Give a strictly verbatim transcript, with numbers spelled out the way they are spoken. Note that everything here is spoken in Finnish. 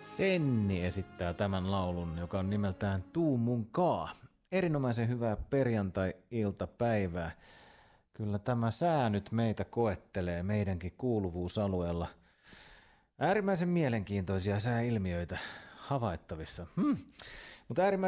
Senni esittää tämän laulun, joka on nimeltään Tuu mun kaa. Erinomaisen hyvää perjantai-iltapäivää. Kyllä tämä sää nyt meitä koettelee meidänkin kuuluvuusalueella. Äärimmäisen mielenkiintoisia sääilmiöitä havaittavissa. Hmm. Mutta äärimmäisen